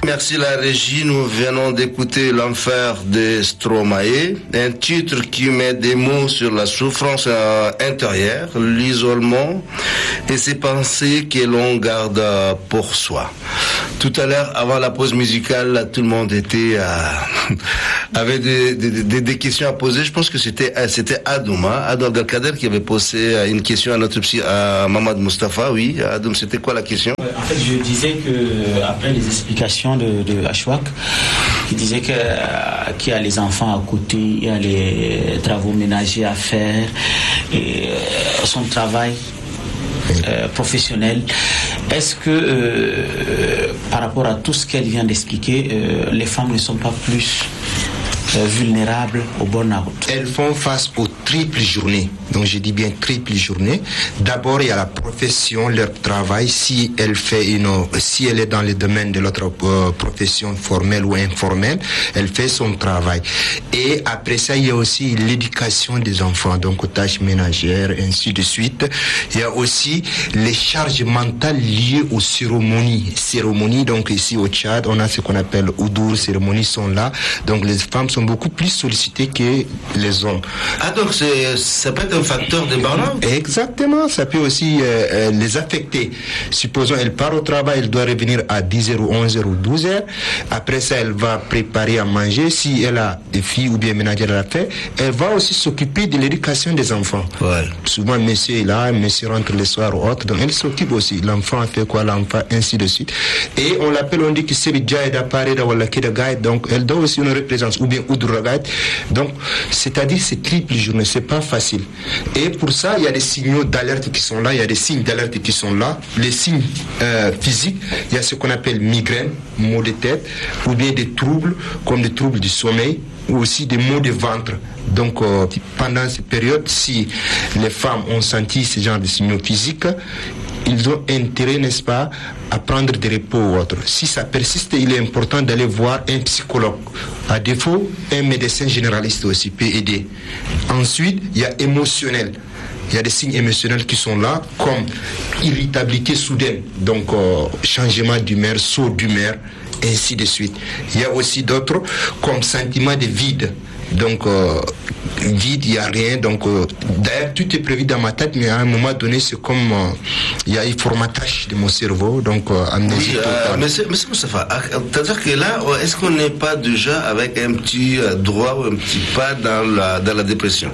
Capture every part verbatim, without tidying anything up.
Merci la régie, nous venons d'écouter L'Enfer de Stromae, un titre qui met des mots sur la souffrance euh, intérieure, l'isolement et ces pensées que l'on garde euh, pour soi. Tout à l'heure, avant la pause musicale, tout le monde était euh, avait des, des, des, des questions à poser. Je pense que c'était c'était Adoum, hein, Adoum Abdelkader qui avait posé une question à notre psy, à Mamad Mustafa. Oui, Adoum, c'était quoi la question? En fait, je disais que après les explications de, de Ashwak, qui disait que euh, qu'il y a les enfants à côté, il y a les travaux ménagers à faire, et euh, son travail euh, professionnel. Est-ce que euh, par rapport à tout ce qu'elle vient d'expliquer, euh, les femmes ne sont pas plus euh, vulnérables au burn-out? Elles font face aux triples journées. Donc je dis bien triple journée. D'abord il y a la profession, leur travail. Si elle fait une, si elle est dans le domaine de l'autre euh, profession formelle ou informelle, elle fait son travail. Et après ça il y a aussi l'éducation des enfants, donc aux tâches ménagères, ainsi de suite. Il y a aussi les charges mentales liées aux cérémonies. Cérémonies, donc ici au Tchad, on a ce qu'on appelle Oudour, cérémonies sont là. Donc les femmes sont beaucoup plus sollicitées que les hommes. Ah donc c'est, ça peut être un facteur de burn-out? Exactement, ça peut aussi euh, euh, les affecter. Supposons elle part au travail, elle doit revenir à dix heures ou onze heures ou douze heures. Après ça, elle va préparer à manger. Si elle a des filles ou bien ménagères à la faire, elle va aussi s'occuper de l'éducation des enfants. Ouais. Souvent, monsieur est là, monsieur rentre le soir ou autre, donc elle s'occupe aussi. L'enfant a fait quoi, l'enfant, ainsi de suite. Et on l'appelle, on dit que c'est le Djaïd à Paris, donc elle doit aussi une représence, ou bien Oudrogat. Donc, c'est-à-dire, c'est triple journée, c'est pas facile. Et pour ça, il y a des signaux d'alerte qui sont là, il y a des signes d'alerte qui sont là. Les signes euh, physiques, il y a ce qu'on appelle migraine, maux de tête, ou bien des troubles, comme des troubles du sommeil, ou aussi des maux de ventre. Donc, euh, pendant cette période, si les femmes ont senti ce genre de signaux physiques, ils ont intérêt, n'est-ce pas, à prendre des repos ou autre. Si ça persiste, il est important d'aller voir un psychologue. À défaut, un médecin généraliste aussi peut aider. Ensuite, il y a émotionnel. Il y a des signes émotionnels qui sont là, comme irritabilité soudaine, donc euh, changement d'humeur, saut d'humeur, ainsi de suite. Il y a aussi d'autres, comme sentiment de vide. Donc, euh, vide, il n'y a rien. Donc, euh, d'ailleurs, tout est prévu dans ma tête, mais à un moment donné, c'est comme euh, il y a un formatage de mon cerveau. Donc, euh, amnésie oui, totale. Euh, monsieur, monsieur Moustapha, c'est-à-dire que là, est-ce qu'on n'est pas déjà avec un petit droit ou un petit pas dans la, dans la dépression?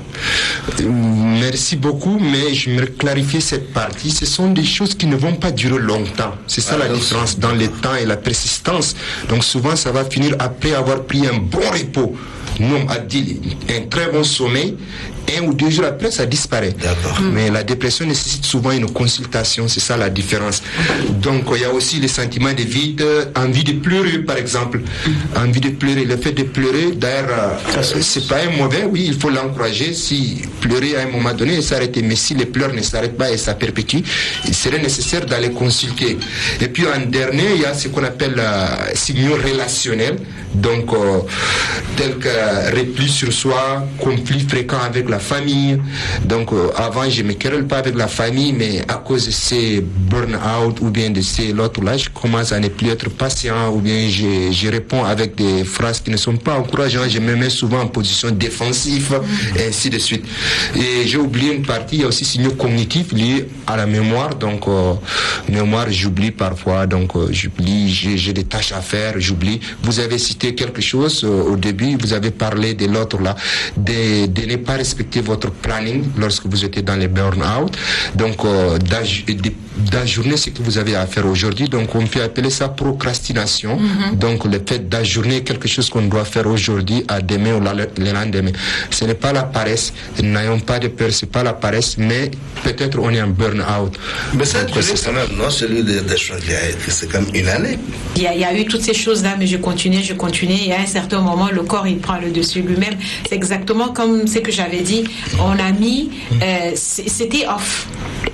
Merci beaucoup, mais je me clarifier cette partie. Ce sont des choses qui ne vont pas durer longtemps. C'est ça ah, la différence dans le temps et la persistance. Donc, souvent, ça va finir après avoir pris un bon repos. Non, a dit un très bon sommeil, un ou deux jours après, ça disparaît. D'accord. Mais la dépression nécessite souvent une consultation, c'est ça la différence. Donc, il y a aussi les sentiments de vide, envie de pleurer, par exemple. Envie de pleurer, le fait de pleurer, d'ailleurs, euh, c'est pas un mauvais, oui, il faut l'encourager. Si pleurer à un moment donné, il s'arrête, mais si les pleurs ne s'arrêtent pas et ça perpétue, il serait nécessaire d'aller consulter. Et puis, en dernier, il y a ce qu'on appelle euh, signaux relationnels, donc, euh, tel que repli sur soi, conflit fréquent avec la famille. Donc euh, avant je me querelle pas avec la famille, mais à cause de ces burn-out ou bien de ces l'autre là, je commence à ne plus être patient, ou bien je, je réponds avec des phrases qui ne sont pas encourageantes, je me mets souvent en position défensive, et ainsi de suite. Et j'ai oublié une partie, il y a aussi signaux cognitifs liés à la mémoire. Donc euh, mémoire, j'oublie parfois, donc euh, j'oublie, j'ai, j'ai des tâches à faire, j'oublie. Vous avez cité quelque chose euh, au début, vous avez parlé de l'autre là, de, de ne pas respecter votre planning lorsque vous êtes dans les burn-out. Donc, euh, d'ajourner ce que vous avez à faire aujourd'hui. Donc, on peut appeler ça procrastination. Mm-hmm. Donc, le fait d'ajourner quelque chose qu'on doit faire aujourd'hui à demain ou le lendemain. Ce n'est pas la paresse. N'ayons pas de peur, c'est pas la paresse, mais peut-être on est en burn-out. Mais ça, donc, c'est quand même, non, celui de, de c'est comme une année. Il y, a, il y a eu toutes ces choses-là, mais je continuais, je continuais. Et à un certain moment, le corps, il prend le dessus lui-même. C'est exactement comme ce que j'avais dit. On a mis, euh, c'était off.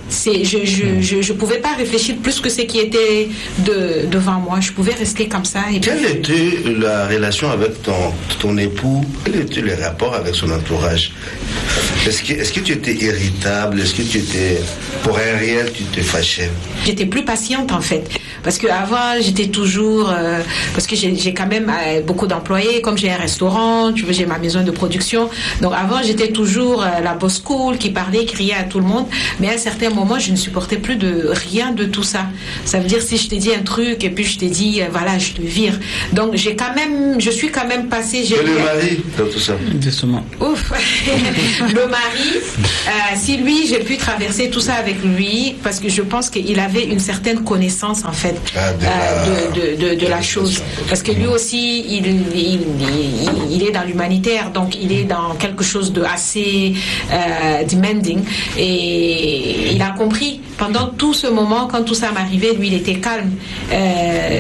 C'est, je, je, je, je pouvais pas réfléchir plus que ce qui était de, devant moi. Je pouvais rester comme ça. Et Quelle puis... était la relation avec ton, ton époux? Quels étaient les rapports avec son entourage? Est-ce que, est-ce que tu étais irritable? Est-ce que tu étais, pour un réel, tu te fâchais? J'étais plus patiente en fait. Parce qu'avant, j'étais toujours... Euh, parce que j'ai, j'ai quand même euh, beaucoup d'employés. Comme j'ai un restaurant, tu vois, j'ai ma maison de production. Donc avant, j'étais toujours euh, la boss cool qui parlait, criait à tout le monde. Mais à un certain moment, je ne supportais plus de rien de tout ça. Ça veut dire si je t'ai dit un truc et puis je t'ai dit, euh, voilà, je te vire. Donc j'ai quand même... Je suis quand même passée... J'ai et le mari dans tout ça? Justement. Ouf. Le mari, euh, si lui, j'ai pu traverser tout ça avec lui, parce que je pense qu'il avait une certaine connaissance en fait ah, de, euh, la... de, de, de, de la chose, parce que lui aussi il, il, il, il est dans l'humanitaire, donc il est dans quelque chose de assez euh, demanding, et il a compris pendant tout ce moment, quand tout ça m'arrivait, lui il était calme, euh,